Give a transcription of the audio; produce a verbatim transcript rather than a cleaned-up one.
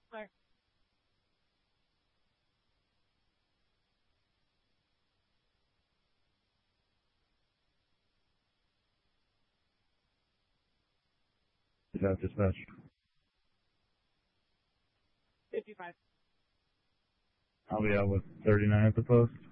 Clear. South Dispatch. fifty-five. I'll be out with thirty-nine at the post.